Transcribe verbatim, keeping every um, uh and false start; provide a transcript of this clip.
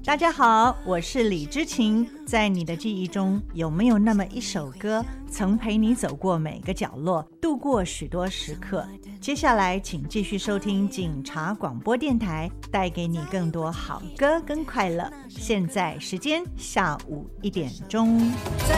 大家好，我是李知琴。在你的记忆中，有没有那么一首歌，曾陪你走过每个角落，度过许多时刻？接下来请继续收听警察广播电台，带给你更多好歌跟快乐。现在时间下午一点钟。 在